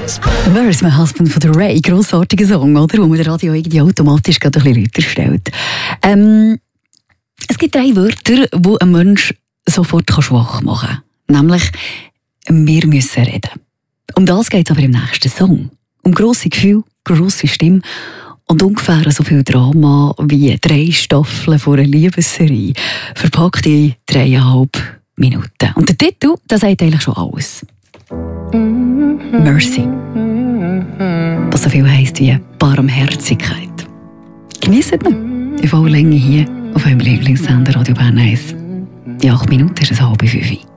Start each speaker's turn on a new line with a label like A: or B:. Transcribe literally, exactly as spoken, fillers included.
A: Where's My Husband von der Ray, grossartiger Song, oder? Wo man das Radio irgendwie automatisch gerade ein bisschen lauter stellt. Ähm, es gibt drei Wörter, die ein Mensch sofort schwach machen kann. Nämlich, wir müssen reden. Um das geht es aber im nächsten Song. Um grosse Gefühle, grosse Stimme und ungefähr so viel Drama wie drei Staffeln von einer Liebesserie, verpackt in dreieinhalb Minuten. Und der Titel, der sagt eigentlich schon alles. Mercy. Was so viel heisst wie Barmherzigkeit. Genießt ihn in voller Länge hier auf eurem Lieblingssender Radio Bern eins. In acht Minuten ist es halb fünf.